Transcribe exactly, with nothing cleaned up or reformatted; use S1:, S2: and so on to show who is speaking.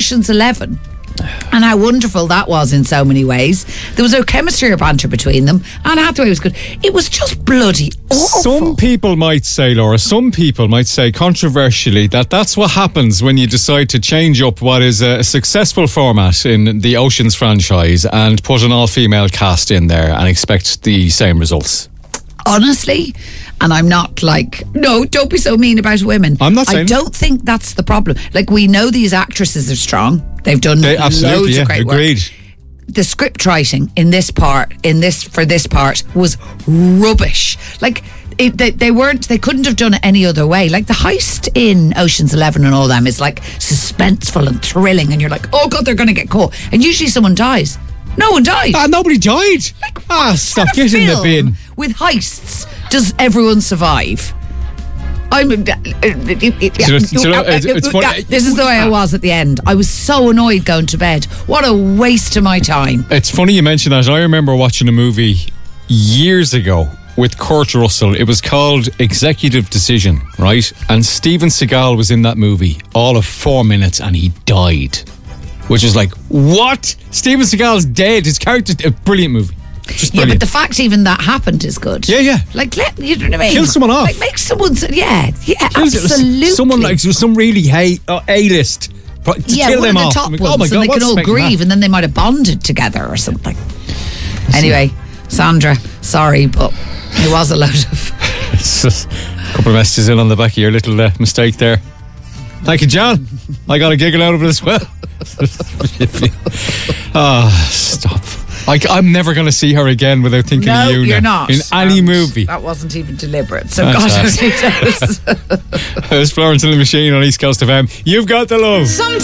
S1: Ocean's Eleven and how wonderful that was in so many ways. There was no chemistry or banter between them. Anne Hathaway was good. It was just bloody awful.
S2: Some people might say, Laura, some people might say controversially that that's what happens when you decide to change up what is a successful format in the Oceans franchise and put an all-female cast in there and expect the same results.
S1: Honestly, and I'm not like, no, don't be so mean about women.
S2: I'm not saying
S1: I don't think that's the problem. Like, we know these actresses are strong. They've done
S2: they, absolutely,
S1: loads
S2: yeah,
S1: of great
S2: agreed.
S1: work. The script writing in this part, in this for this part, was rubbish. Like, it, they, they weren't, they couldn't have done it any other way. Like, the heist in Ocean's Eleven and all them is like suspenseful and thrilling, and you're like, oh God, they're going to get caught. And usually someone dies. No one died.
S2: Ah, nobody died.
S1: Like,
S2: ah, stop, get in the bin.
S1: With heists, does everyone survive? I'm. Uh, uh,
S2: it's funny.
S1: This is the way I was at the end. I was so annoyed going to bed. What a waste of my time.
S2: It's funny you mention that. I remember watching a movie years ago with Kurt Russell. It was called Executive Decision, right? And Steven Seagal was in that movie all of four minutes and he died. Which is like, what? Steven Seagal's dead. His character, a brilliant movie. Just
S1: yeah,
S2: brilliant.
S1: but the fact even that happened is good.
S2: Yeah, yeah.
S1: Like, let, you know what I mean?
S2: Kill someone off.
S1: Like, make someone, yeah, yeah,
S2: Kill
S1: absolutely.
S2: Someone like, some really high, uh, A-list. To
S1: yeah,
S2: kill
S1: one
S2: them
S1: of the
S2: off.
S1: top
S2: Like,
S1: ones,
S2: oh my
S1: and
S2: God,
S1: they can
S2: what's
S1: all
S2: making
S1: grieve,
S2: that?
S1: and then they might have bonded together or something. Anyway, Sandra, sorry, but it was a load of...
S2: It's just a couple of messages in on the back of your little uh, mistake there. Thank you, John. I got a giggle out of it as well. Ah, oh, stop. I, I'm never going to see her again without thinking
S1: no,
S2: of you
S1: you're
S2: now.
S1: not.
S2: In any
S1: And
S2: movie.
S1: That wasn't even deliberate. So
S2: Fantastic.
S1: God only knows.
S2: It was Florence and the Machine on East Coast F M. You've got the love.
S1: Some